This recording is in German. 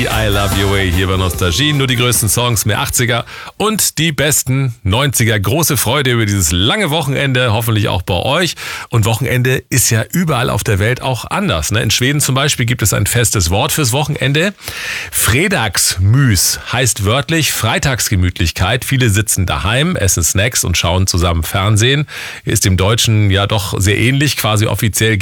I Love Your Way hier bei Nostalgie. Nur die größten Songs, mehr 80er und die besten 90er. Große Freude über dieses lange Wochenende, hoffentlich auch bei euch. Und Wochenende ist ja überall auf der Welt auch anders. In Schweden zum Beispiel gibt es ein festes Wort fürs Wochenende. Fredagsmys heißt wörtlich Freitagsgemütlichkeit. Viele sitzen daheim, essen Snacks und schauen zusammen Fernsehen. Ist dem Deutschen ja doch sehr ähnlich, quasi offiziell